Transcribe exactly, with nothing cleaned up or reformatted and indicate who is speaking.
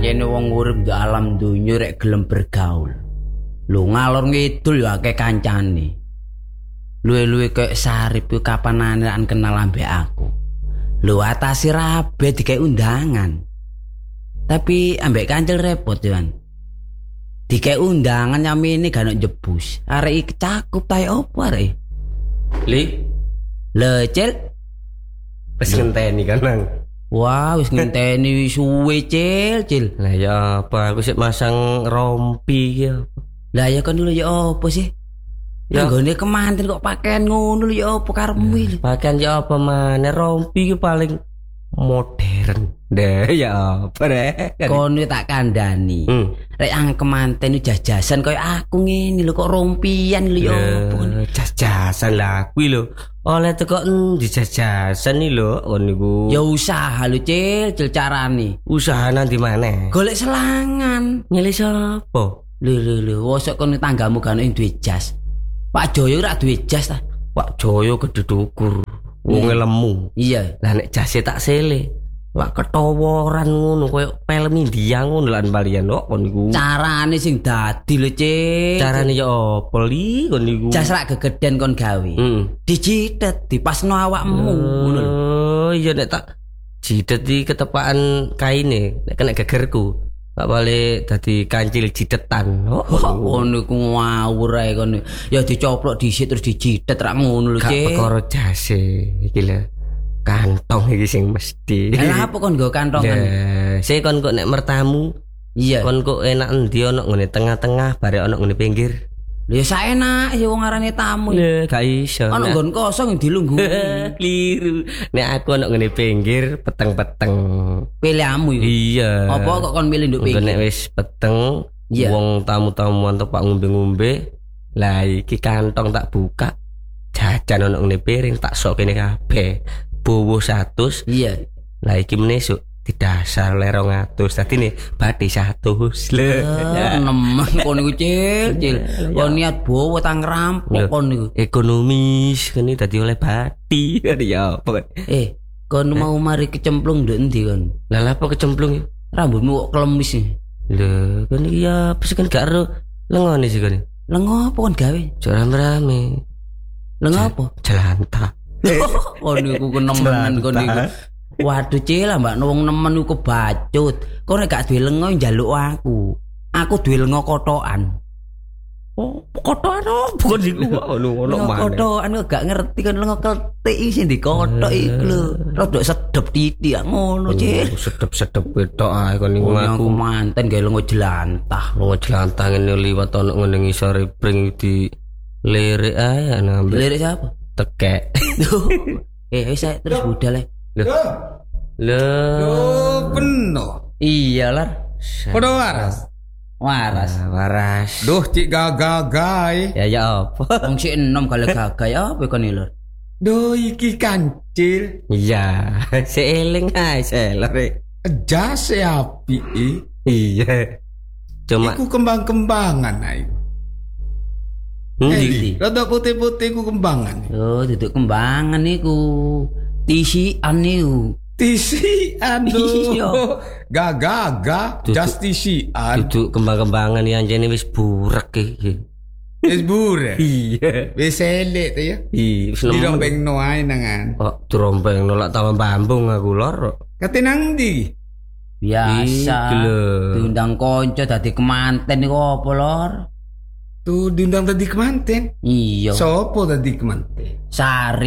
Speaker 1: pancene wong urip di alam donya rek gelem bergaul. Lho ngalor ngidul ya akeh kancane. Luwe-luwe kaya Sarip ku kapanane kan kenal ambek aku. Lho atase rabe dikek undangan. Tapi ambek kancil repot kan. Dikek undangan nyamene gak ono jebus. Arek iki cakup tae opo arek?
Speaker 2: Li,
Speaker 1: Le Cil,
Speaker 2: wis ngenteni kan nang.
Speaker 1: wah wis ngenteni suwe Cil, Cil.
Speaker 2: Lah ya apa aku sik masang rompi ya.
Speaker 1: Lah ya kon lho ya opo sih? Ya nggone kemanten kok pakaian ngono lho ya opo karepmu iki?
Speaker 2: Pakaian ya apa maneh rompi ki paling modern. Deh ya apa deh.
Speaker 1: Kono tak kandhani.
Speaker 2: Hmm.
Speaker 1: Rek ang kemanten jajasan koyo aku ngene lho kok rompian lho ya opo.
Speaker 2: Jajasan lah kuwi lho. Oleh teko endi jajasan iki lho kon niku.
Speaker 1: Ya usaha lho Cil, Cil carane.
Speaker 2: Usaha nanti mana?
Speaker 1: Golek selangan.
Speaker 2: Nyilih sapa?
Speaker 1: Lho lho lho, wosok kono tanggamu kan duwe jas. Pak Joyo ora duwe jas ta?
Speaker 2: Pak Joyo gede dukur. Wonge lemu.
Speaker 1: Iya.
Speaker 2: Lah nek jase tak sele. Lak ketoworan ngono koyo film India ngono lan balian kok kon niku.
Speaker 1: Carane sing dadi lho, Cil.
Speaker 2: Carane ya apa li kon niku?
Speaker 1: Jas rak gegeden kon gawe.
Speaker 2: Heeh.
Speaker 1: Dicitet, dipasno awakmu ngono lho.
Speaker 2: Oh, iya nek tak jidet iki ketepaan kaine nek kena gegerku. Gak balik dadi kancil jidetan. Oh,
Speaker 1: ngono iku ngawur ae kono. Ya dicoplok dhisik terus dijidet rak ngono lho,
Speaker 2: Cik. Gak perkara jase iki lho. Kantong iki sing mesti.
Speaker 1: Lah apa kon nggo kantongan?
Speaker 2: Lah, sik kon kok nek mertamu.
Speaker 1: Iya.
Speaker 2: Kon kok enak endi ono ngene tengah-tengah bare ono ngene pinggir.
Speaker 1: Lha ya saenak ya wong arane tamu.
Speaker 2: Lha gak iso.
Speaker 1: Ono nggon kosong dilungguh.
Speaker 2: Kliru. Nek aku ono ngene pinggir peteng-peteng.
Speaker 1: Pilihmu iku.
Speaker 2: Iya.
Speaker 1: Apa kok kon milih nduk pinggir?
Speaker 2: Nek wis peteng,
Speaker 1: yeah.
Speaker 2: Wong tamu-tamuan tepak ngombe-ngombe, lah iki kantong tak buka. Jajan ono ngene piring tak sok kene kabeh. Bowo seratus.
Speaker 1: Iya.
Speaker 2: Lah iki menesuk didasar oleh rong atus. Dadi ne bathi seratus. Lho.
Speaker 1: Nemen kon niku Cil, Cil. Kon niat bowo tang rampok kon niku.
Speaker 2: Ekonomis kene dadi oleh bathi. Ya apa.
Speaker 1: Eh, kon mau mari kecemplung nduk endi kon?
Speaker 2: Lah apa kecemplung?
Speaker 1: Rambutmu kok klemis iki.
Speaker 2: Lho, kon iki ya apa sih kan gak ero lengone sih kon.
Speaker 1: Lengo apa kon gawe?
Speaker 2: Rame-rame.
Speaker 1: Lengo apa?
Speaker 2: Jelantah.
Speaker 1: Kon niku kenemen kon niku. Waduh Cil, mbak wong nemen iku bacut. Kok nek gak duwe lengo njaluk aku. Aku duwe lengo kotokan.
Speaker 2: Oh, kotokan opo kon niku ngono ono maneh.
Speaker 1: Kotokan kok gak ngerti kan lengo keltik iki sing dikotok iku lho. Rodok sedep titik ngono Cil.
Speaker 2: Sedep-sedep ketok ae kon niku
Speaker 1: aku manten gawe lengo jelantah.
Speaker 2: Lengo jelantah ngene liwat ono ngene ngisore pring di lirik ae ngambil.
Speaker 1: Lirik siapa?
Speaker 2: Tekek.
Speaker 1: Eh wis terus budal ae.
Speaker 2: Lho.
Speaker 3: Lho, peno.
Speaker 1: Iya lar.
Speaker 3: Padha waras.
Speaker 1: Waras.
Speaker 2: Ah, waras.
Speaker 3: Duh, cik gagagai.
Speaker 2: Ya ya apa?
Speaker 1: Wong sik enom kali gagay apa kon lur?
Speaker 3: Duh, iki kancil.
Speaker 2: Iya, seeling ae selor.
Speaker 3: Jas api i.
Speaker 2: Iya. Cuma
Speaker 3: iku kembang-kembangan ae.
Speaker 2: Endi?
Speaker 3: Rada putih-putih ku kembangan.
Speaker 1: Oh, duduk kembangan niku. Tisian niku.
Speaker 3: Tisian
Speaker 1: Iya.
Speaker 3: Gagaga justisian.
Speaker 2: Duduk kembang-kembangan yang jane wis burek iki.
Speaker 3: Wis bure.
Speaker 2: Iya.
Speaker 3: Wis elek to ya.
Speaker 2: Iya, wis
Speaker 3: Di
Speaker 2: nemen.
Speaker 3: rompeng no ae nangan.
Speaker 2: Kok dirompeng nolak taman bambung aku lor.
Speaker 3: Kate nang ndi?
Speaker 1: Biasa.
Speaker 2: Iki lho.
Speaker 1: Diundang konco dadi kemanten niku apa lor?
Speaker 3: Tuh diundang tadi kemanten.
Speaker 1: Iya.
Speaker 3: Sopo tadi kemanten?
Speaker 1: Sari